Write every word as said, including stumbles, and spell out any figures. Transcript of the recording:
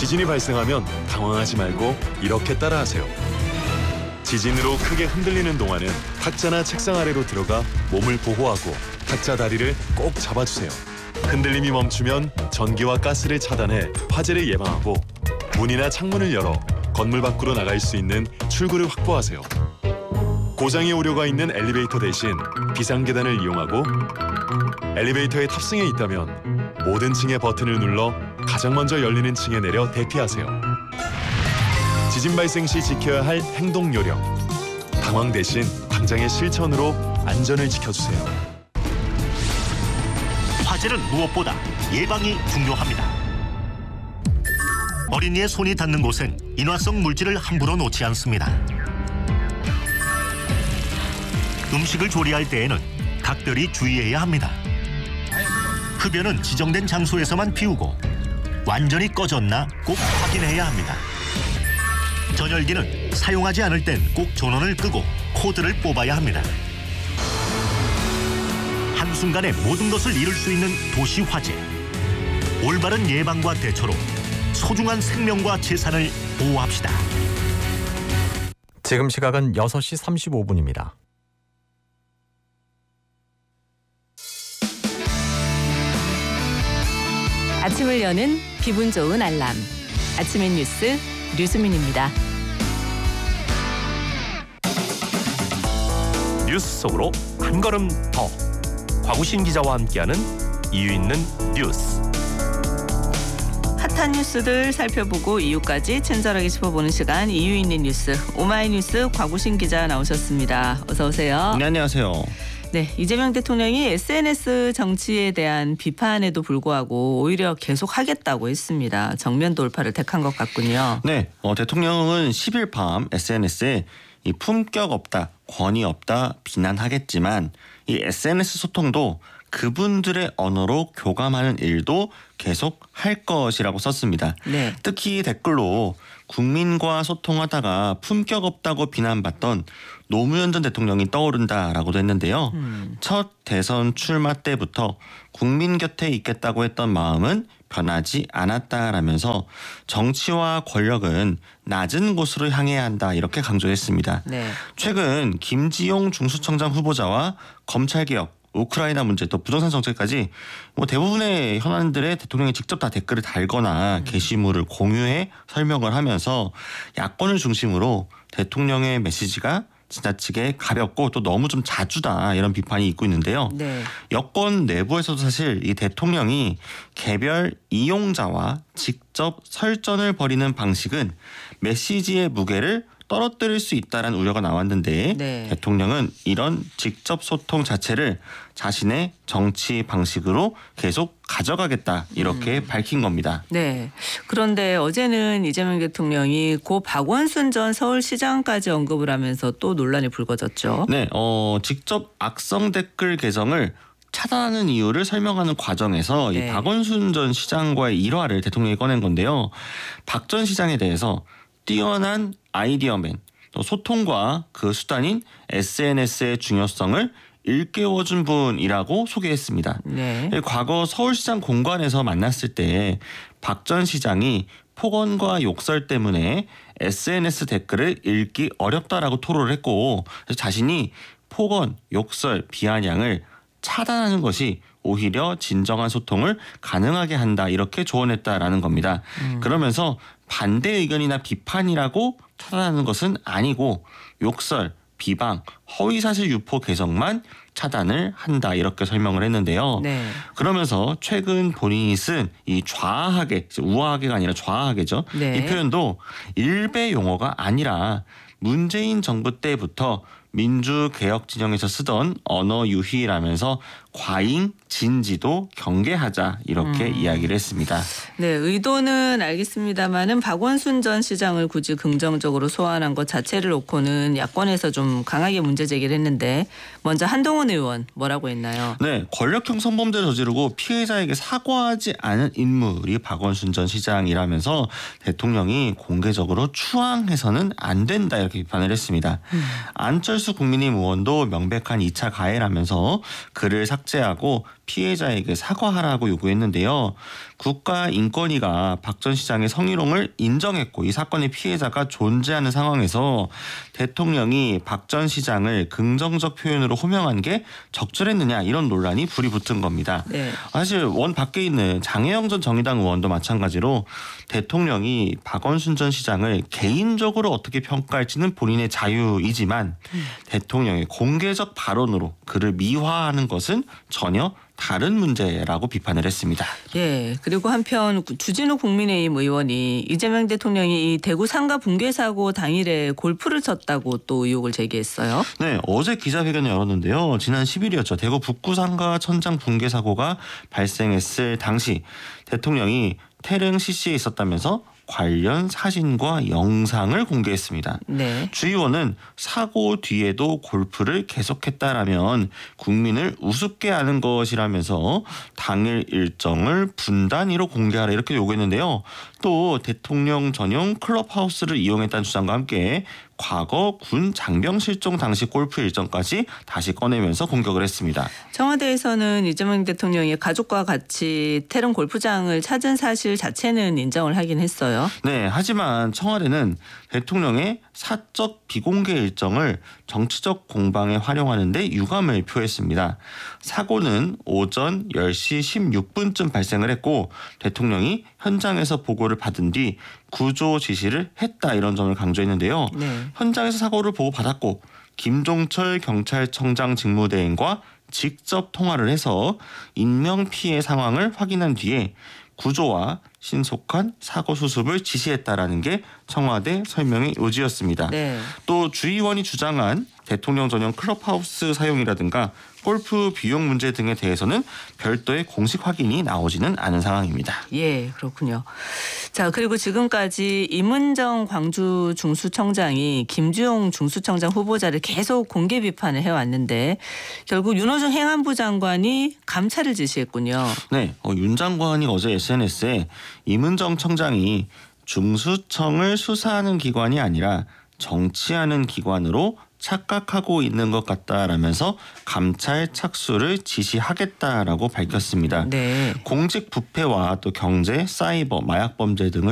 지진이 발생하면 당황하지 말고 이렇게 따라하세요. 지진으로 크게 흔들리는 동안은 탁자나 책상 아래로 들어가 몸을 보호하고 탁자 다리를 꼭 잡아주세요. 흔들림이 멈추면 전기와 가스를 차단해 화재를 예방하고 문이나 창문을 열어 건물 밖으로 나갈 수 있는 출구를 확보하세요. 고장이 우려가 있는 엘리베이터 대신 비상계단을 이용하고 엘리베이터에 탑승해 있다면 모든 층의 버튼을 눌러 가장 먼저 열리는 층에 내려 대피하세요. 지진 발생 시 지켜야 할 행동 요령. 당황 대신 당장의 실천으로 안전을 지켜주세요. 화재는 무엇보다 예방이 중요합니다. 어린이의 손이 닿는 곳엔 인화성 물질을 함부로 놓지 않습니다. 음식을 조리할 때에는 각별히 주의해야 합니다. 흡연은 지정된 장소에서만 피우고 완전히 꺼졌나 꼭 확인해야 합니다. 전열기는 사용하지 않을 땐 꼭 전원을 끄고 코드를 뽑아야 합니다. 한순간에 모든 것을 잃을 수 있는 도시 화재. 올바른 예방과 대처로 소중한 생명과 재산을 보호합시다. 지금 시각은 여섯 시 삼십오 분입니다. 아침을 여는 기분 좋은 알람. 아침의 뉴스 류수민입니다. 뉴스 속으로 한 걸음 더. 곽우신 기자와 함께하는 이유 있는 뉴스. 핫한 뉴스들 살펴보고 이유까지 친절하게 짚어보는 시간 이유 있는 뉴스. 오마이뉴스 곽우신 기자 나오셨습니다. 어서 오세요. 네, 안녕하세요. 네, 이재명 대통령이 에스엔에스 정치에 대한 비판에도 불구하고 오히려 계속하겠다고 했습니다. 정면 돌파를 택한 것 같군요. 네, 어, 대통령은 십 일 밤 에스엔에스에 이 품격 없다, 권위 없다 비난하겠지만 이 에스엔에스 소통도 그분들의 언어로 교감하는 일도 계속 할 것이라고 썼습니다. 네. 특히 댓글로 국민과 소통하다가 품격 없다고 비난받던 노무현 전 대통령이 떠오른다라고도 했는데요. 음. 첫 대선 출마 때부터 국민 곁에 있겠다고 했던 마음은 변하지 않았다라면서 정치와 권력은 낮은 곳으로 향해야 한다 이렇게 강조했습니다. 네. 최근 김지용 중수청장 후보자와 검찰개혁, 우크라이나 문제 또 부동산 정책까지 뭐 대부분의 현안들에 대통령이 직접 다 댓글을 달거나 음. 게시물을 공유해 설명을 하면서 야권을 중심으로 대통령의 메시지가 지나치게 가볍고 또 너무 좀 자주다 이런 비판이 있고 있는데요. 네. 여권 내부에서도 사실 이 대통령이 개별 이용자와 직접 설전을 벌이는 방식은 메시지의 무게를 떨어뜨릴 수 있다는 우려가 나왔는데 네. 대통령은 이런 직접 소통 자체를 자신의 정치 방식으로 계속 가져가겠다 이렇게 음. 밝힌 겁니다. 네. 그런데 어제는 이재명 대통령이 고 박원순 전 서울시장까지 언급을 하면서 또 논란이 불거졌죠. 네. 어, 직접 악성 댓글 계정을 차단하는 이유를 설명하는 과정에서 네. 이 박원순 전 시장과의 일화를 대통령이 꺼낸 건데요. 박 전 시장에 대해서 뛰어난 아이디어맨, 또 소통과 그 수단인 에스엔에스의 중요성을 일깨워준 분이라고 소개했습니다. 네. 과거 서울시장 공관에서 만났을 때 박 전 시장이 폭언과 욕설 때문에 에스엔에스 댓글을 읽기 어렵다라고 토로를 했고 자신이 폭언, 욕설, 비아냥을 차단하는 것이 오히려 진정한 소통을 가능하게 한다 이렇게 조언했다라는 겁니다. 음. 그러면서 반대 의견이나 비판이라고 차단하는 것은 아니고 욕설, 비방, 허위사실 유포 계정만 차단을 한다 이렇게 설명을 했는데요. 네. 그러면서 최근 본인이 쓴 이 좌하게, 우아하게가 아니라 좌하게죠. 네. 이 표현도 일베 용어가 아니라 문재인 정부 때부터 민주개혁 진영에서 쓰던 언어 유희라면서 과잉, 진지도 경계하자 이렇게 음. 이야기를 했습니다. 네, 의도는 알겠습니다마는 박원순 전 시장을 굳이 긍정적으로 소환한 것 자체를 놓고는 야권에서 좀 강하게 문제 제기를 했는데 먼저 한동훈 의원 뭐라고 했나요? 네, 권력형 성범죄를 저지르고 피해자에게 사과하지 않은 인물이 박원순 전 시장이라면서 대통령이 공개적으로 추앙해서는 안 된다 이렇게 비판을 했습니다. 음. 안철수 국민의힘 의원도 명백한 이 차 가해라면서 글을 삭제하고 피해자에게 사과하라고 요구했는데요. 국가인권위가 박 전 시장의 성희롱을 인정했고 이 사건의 피해자가 존재하는 상황에서 대통령이 박 전 시장을 긍정적 표현으로 호명한 게 적절했느냐 이런 논란이 불이 붙은 겁니다. 네. 사실 원 밖에 있는 장혜영 전 정의당 의원도 마찬가지로 대통령이 박원순 전 시장을 개인적으로 어떻게 평가할지는 본인의 자유이지만 음. 대통령의 공개적 발언으로 그를 미화하는 것은 전혀 다른 문제라고 비판을 했습니다. 예. 그리고 한편 주진우 국민의힘 의원이 이재명 대통령이 이 대구 상가 붕괴 사고 당일에 골프를 쳤다고 또 의혹을 제기했어요. 네, 어제 기자회견을 열었는데요. 지난 십 일이었죠. 대구 북구 상가 천장 붕괴 사고가 발생했을 당시 대통령이 태릉 씨씨에 있었다면서 관련 사진과 영상을 공개했습니다. 네. 주 의원은 사고 뒤에도 골프를 계속했다라면 국민을 우습게 하는 것이라면서 당일 일정을 분단위로 공개하라 이렇게 요구했는데요. 또 대통령 전용 클럽하우스를 이용했다는 주장과 함께 과거 군 장병 실종 당시 골프 일정까지 다시 꺼내면서 공격을 했습니다. 청와대에서는 이재명 대통령이 가족과 같이 태릉 골프장을 찾은 사실 자체는 인정을 하긴 했어요. 네, 하지만 청와대는 대통령의 사적 비공개 일정을 정치적 공방에 활용하는 데 유감을 표했습니다. 사고는 오전 열 시 십육 분쯤 발생을 했고 대통령이 현장에서 보고를 받은 뒤 구조 지시를 했다 이런 점을 강조했는데요. 네. 현장에서 사고를 보고받았고 김종철 경찰청장 직무대행과 직접 통화를 해서 인명피해 상황을 확인한 뒤에 구조와 신속한 사고 수습을 지시했다라는 게 청와대 설명의 요지였습니다. 네. 또 주 의원이 주장한 대통령 전용 클럽하우스 사용이라든가 골프 비용 문제 등에 대해서는 별도의 공식 확인이 나오지는 않은 상황입니다. 예, 그렇군요. 자, 그리고 지금까지 임은정 광주 중수청장이 김주용 중수청장 후보자를 계속 공개 비판을 해왔는데 결국 윤호중 행안부 장관이 감찰을 지시했군요. 네, 어, 윤 장관이 어제 에스엔에스에 임은정 청장이 중수청을 수사하는 기관이 아니라 정치하는 기관으로 착각하고 있는 것 같다라면서 감찰 착수를 지시하겠다라고 밝혔습니다. 네. 공직 부패와 또 경제, 사이버, 마약 범죄 등을